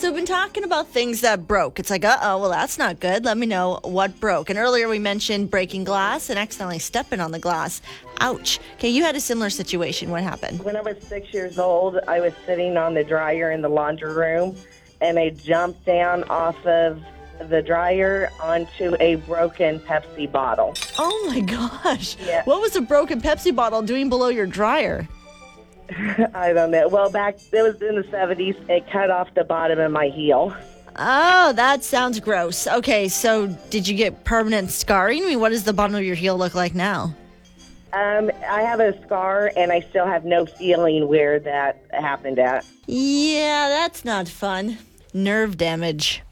we've been talking about things that broke. It's like, well, that's not good. Let me know what broke. And earlier we mentioned breaking glass and accidentally stepping on the glass. Ouch. Okay, you had a similar situation. What happened? When I was 6 years old, I was sitting on the dryer in the laundry room, and I jumped down off of the dryer onto a broken Pepsi bottle. Oh, my gosh. Yeah. What was a broken Pepsi bottle doing below your dryer? I don't know. Well, it was in the 70s. It cut off the bottom of my heel. Oh, that sounds gross. Okay, so did you get permanent scarring? I mean, what does the bottom of your heel look like now? I have a scar, and I still have no feeling where that happened at. Yeah, that's not fun. Nerve damage.